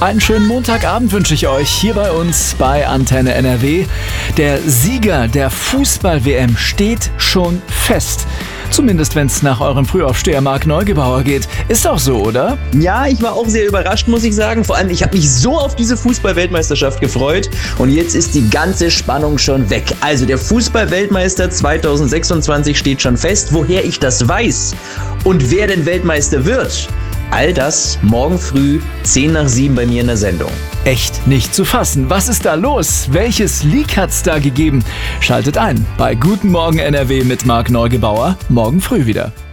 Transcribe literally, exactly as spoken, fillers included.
Einen schönen Montagabend wünsche ich euch hier bei uns bei Antenne N R W. Der Sieger der Fußball-W M steht schon fest. Zumindest wenn es nach eurem Frühaufsteher Marc Neugebauer geht. Ist doch so, oder? Ja, ich war auch sehr überrascht, muss ich sagen. Vor allem, ich habe mich so auf diese Fußball-Weltmeisterschaft gefreut. Und jetzt ist die ganze Spannung schon weg. Also der Fußball-Weltmeister zwanzig sechsundzwanzig steht schon fest. Woher ich das weiß und wer denn Weltmeister wird, all das morgen früh zehn nach sieben bei mir in der Sendung. Echt nicht zu fassen. Was ist da los? Welches Leak hat's da gegeben? Schaltet ein bei Guten Morgen N R W mit Marc Neugebauer morgen früh wieder.